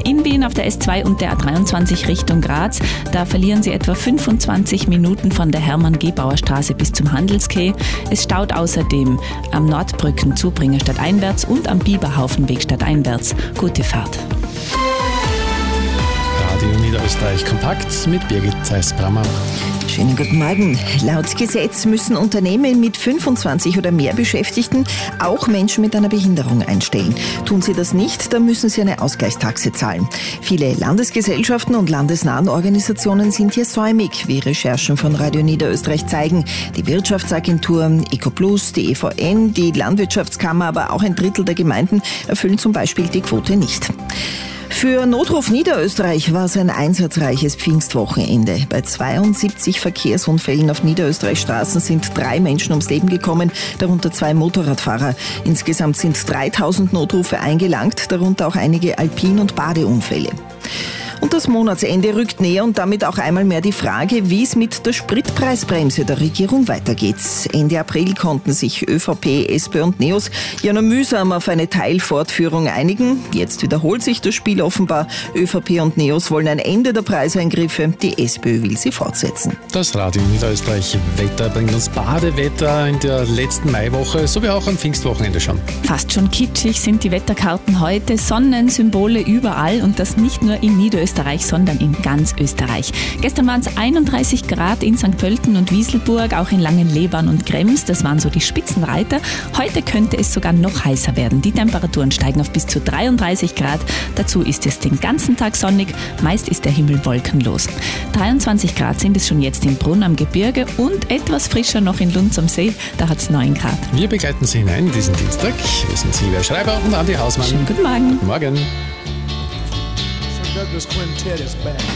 In Wien auf der S2 und der A23 Richtung Graz, da verlieren Sie etwa 25 Minuten von der Hermann-Gebauer-Straße bis zum Handelskeh. Es staut außerdem am Nordbrücken-Zubringer stadteinwärts und am Biberhaufenweg stadteinwärts. Gute Fahrt. Radio Niederösterreich kompakt mit Birgit Zeiss-Brammer. Schönen guten Morgen. Laut Gesetz müssen Unternehmen mit 25 oder mehr Beschäftigten auch Menschen mit einer Behinderung einstellen. Tun sie das nicht, dann müssen sie eine Ausgleichstaxe zahlen. Viele Landesgesellschaften und landesnahen Organisationen sind hier säumig, wie Recherchen von Radio Niederösterreich zeigen. Die Wirtschaftsagentur, EcoPlus, die EVN, die Landwirtschaftskammer, aber auch ein Drittel der Gemeinden erfüllen zum Beispiel die Quote nicht. Für Notruf Niederösterreich war es ein einsatzreiches Pfingstwochenende. Bei 72 Verkehrsunfällen auf Niederösterreichs Straßen sind 3 Menschen ums Leben gekommen, darunter 2 Motorradfahrer. Insgesamt sind 3000 Notrufe eingelangt, darunter auch einige Alpin- und Badeunfälle. Und das Monatsende rückt näher und damit auch einmal mehr die Frage, wie es mit der Spritpreisbremse der Regierung weitergeht. Ende April konnten sich ÖVP, SP und NEOS ja nur mühsam auf eine Teilfortführung einigen. Jetzt wiederholt sich das Spiel offenbar. ÖVP und NEOS wollen ein Ende der Preiseingriffe. Die SPÖ will sie fortsetzen. Das Radio Niederösterreich Wetter bringt uns Badewetter in der letzten Maiwoche, sowie auch am Pfingstwochenende schon. Fast schon kitschig sind die Wetterkarten heute. Sonnensymbole überall und das nicht nur in Niederösterreich, sondern in ganz Österreich. Gestern waren es 31 Grad in St. Pölten und Wieselburg, auch in Langenlebarn und Krems. Das waren so die Spitzenreiter. Heute könnte es sogar noch heißer werden. Die Temperaturen steigen auf bis zu 33 Grad. Dazu ist es den ganzen Tag sonnig. Meist ist der Himmel wolkenlos. 23 Grad sind es schon jetzt in Brunn am Gebirge und etwas frischer noch in Lunds am See. Da hat es 9 Grad. Wir begleiten Sie hinein diesen Dienstag. Wir sind Silvia Schreiber und Andi Hausmann. Schönen guten Morgen. Guten Morgen. Douglas Quintet is back.